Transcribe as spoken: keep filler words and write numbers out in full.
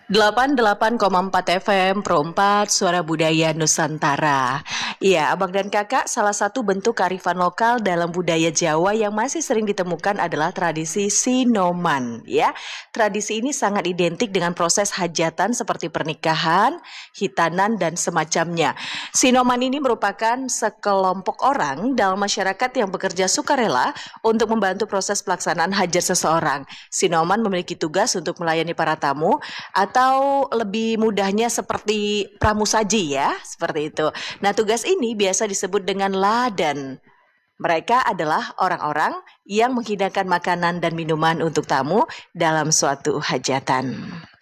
delapan puluh delapan koma empat F M Pro empat Suara Budaya Nusantara. Iya, Abang dan Kakak, salah satu bentuk kearifan lokal dalam budaya Jawa yang masih sering ditemukan adalah tradisi Sinoman, ya. Tradisi ini sangat identik dengan proses hajatan seperti pernikahan, hitanan dan semacamnya. Sinoman ini merupakan sekelompok orang dalam masyarakat yang bekerja sukarela untuk membantu proses pelaksanaan hajat seseorang. Sinoman memiliki tugas untuk melayani para tamu atau lebih mudahnya seperti pramusaji ya, seperti itu. Nah, tugas ini biasa disebut dengan ladan. Mereka adalah orang-orang yang menghidangkan makanan dan minuman untuk tamu dalam suatu hajatan.